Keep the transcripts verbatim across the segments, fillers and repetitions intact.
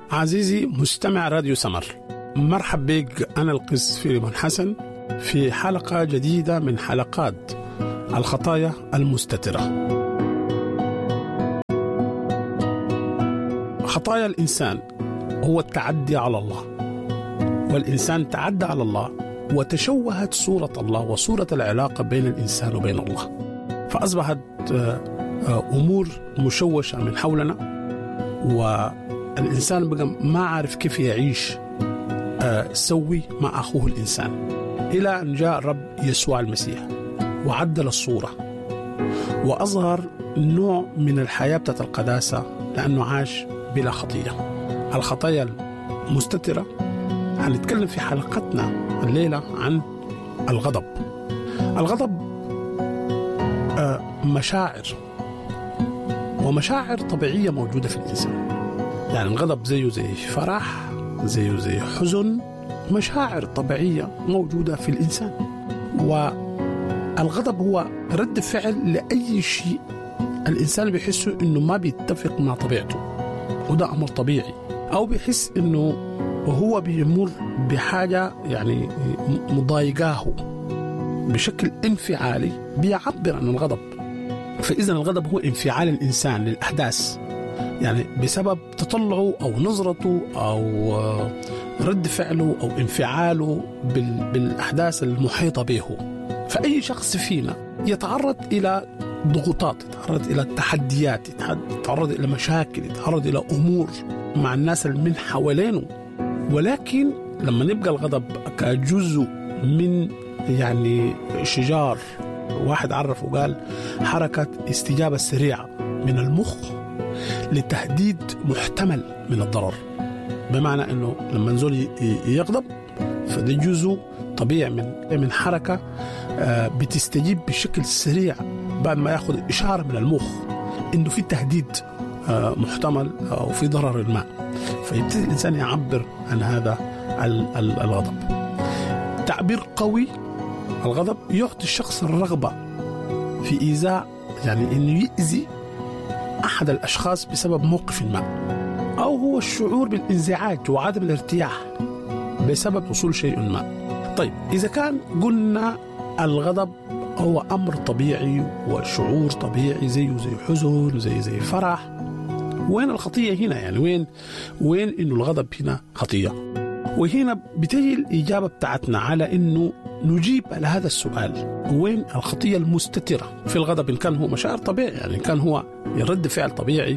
عزيزي مستمع راديو سمر، مرحب بك. أنا القس فيليمون حسن في حلقة جديدة من حلقات الخطايا المستترة. خطايا الإنسان هو التعدي على الله، والإنسان تعدى على الله وتشوهت صورة الله وصورة العلاقة بين الإنسان وبين الله، فأصبحت أمور مشوشة من حولنا، والإنسان بقى ما عارف كيف يعيش سوي مع أخوه الإنسان، إلى أن جاء الرب يسوع المسيح وعدل الصورة وأظهر نوع من الحياة بتاعت القداسة، لأنه عاش بلا خطية. الخطايا المستترة هنتكلم في حلقتنا الليلة عن الغضب. الغضب مشاعر، ومشاعر طبيعية موجودة في الإنسان. يعني الغضب زيه زي فرح، زيه زي حزن، مشاعر طبيعية موجودة في الإنسان. والغضب هو رد فعل لأي شيء الإنسان بيحسه إنه ما بيتفق مع طبيعته، وده أمر طبيعي، أو بيحس إنه وهو بيمر بحاجة يعني مضايقاه بشكل انفعالي بيعبر عن الغضب. فإذا الغضب هو انفعال الإنسان للأحداث، يعني بسبب تطلعه أو نظرته أو رد فعله أو انفعاله بالأحداث المحيطة به. فأي شخص فينا يتعرض إلى ضغوطات، يتعرض إلى تحديات، يتعرض إلى مشاكل، يتعرض إلى أمور مع الناس من حوالينه. ولكن لما نبقى الغضب كجزء من يعني شجار، واحد عرف وقال حركة استجابة سريعة من المخ لتهديد محتمل من الضرر، بمعنى أنه لما نزول يغضب فده جزء طبيعي من من حركة بتستجيب بشكل سريع بعد ما يأخذ إشارة من المخ أنه في تهديد محتمل أو في ضرر ما، فيبتدي الإنسان يعبر عن هذا الغضب. تعبير قوي الغضب يعطي الشخص الرغبة في إيذاء، يعني إنه يأذي أحد الأشخاص بسبب موقف ما، أو هو الشعور بالانزعاج وعدم الارتياح بسبب وصول شيء ما. طيب إذا كان قلنا الغضب هو أمر طبيعي وشعور طبيعي زيه زي حزن وزي زي فرح، وين الخطية هنا؟ يعني وين وين إنه الغضب هنا خطية؟ وهنا بتجي الإجابة بتاعتنا على إنه نجيب على هذا السؤال، وين الخطية المستترة في الغضب؟ إن كان هو مشاعر طبيعي، يعني إن كان هو رد فعل طبيعي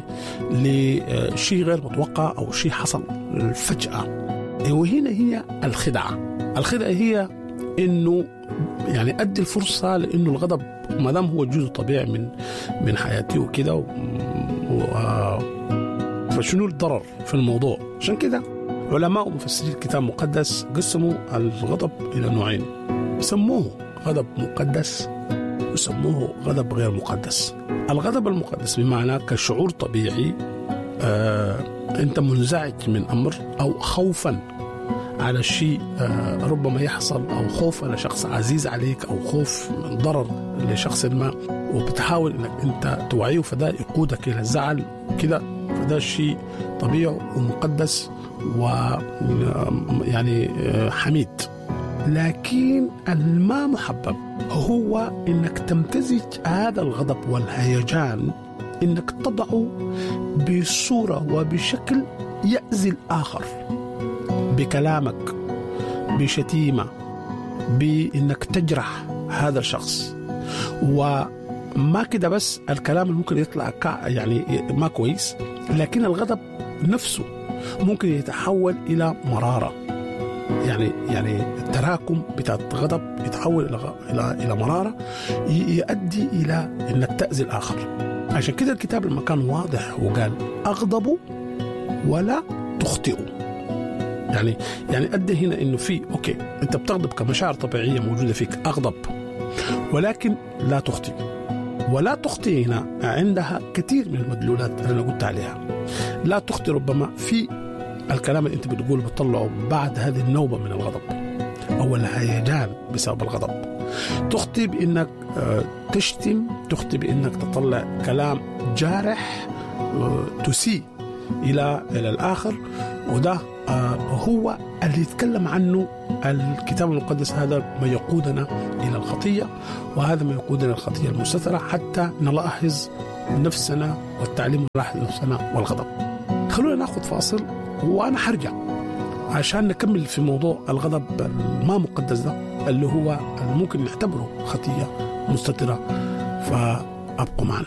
لشيء غير متوقع أو شيء حصل فجأة. وهنا هي الخدعة. الخدعة هي إنه يعني أدي الفرصة لأنه الغضب ما دام هو جزء طبيعي من من حياتي وكده، و... فشنو الضرر في الموضوع؟ عشان كده علماء ومفسرين الكتاب المقدس قسموا الغضب إلى نوعين، سموه غضب مقدس وسموه غضب غير مقدس. الغضب المقدس بمعنى كشعور طبيعي، آه أنت منزعج من أمر أو خوفا على شيء آه ربما يحصل، أو خوف على شخص عزيز عليك، أو خوف من ضرر لشخص ما، وبتحاول أنك أنت توعيه، فده يقودك إلى الزعل كده، فده شيء طبيعي ومقدس ويعني حميد. لكن الما محبب هو انك تمتزج هذا الغضب والهيجان، انك تضعه بصورة وبشكل يأذي الآخر، بكلامك، بشتيمة، بانك تجرح هذا الشخص. وما كده بس الكلام ممكن يطلع يعني ما كويس، لكن الغضب نفسه ممكن يتحول إلى مرارة. يعني يعني التراكم بتاع الغضب يتحول إلى إلى إلى مرارة، يؤدي إلى إنك تأذي الآخر. عشان كده الكتاب لما كان واضح وقال أغضبوا ولا تخطئوا، يعني يعني أدى هنا إنه في أوكي أنت بتغضب كمشاعر طبيعية موجودة فيك، أغضب، ولكن لا تخطئ. ولا تخطئ هنا عندها كثير من المدلولات اللي أنا قلت عليها. لا تخطئ ربما في الكلام اللي أنت بتقول بتطلعه بعد هذه النوبة من الغضب أو الهيجان بسبب الغضب. تخطئ بأنك تشتم، تخطئ بأنك تطلع كلام جارح تسيء إلى إلى الآخر. وده آه هو اللي يتكلم عنه الكتاب المقدس. هذا ما يقودنا إلى الخطية، وهذا ما يقودنا إلى الخطية المستترة حتى نلاحظ نفسنا والتعليم نلاحظ نفسنا والغضب. خلونا ناخذ فاصل وأنا حرجع عشان نكمل في موضوع الغضب ما مقدس ده اللي هو ممكن نعتبره خطية مستترة. فأبقوا معنا.